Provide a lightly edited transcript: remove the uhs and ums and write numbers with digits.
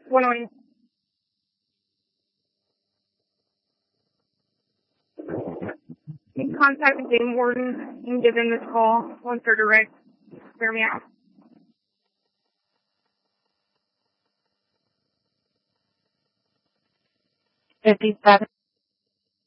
108. You can contact the game warden and give them this call once they're direct. Clear me out. 57.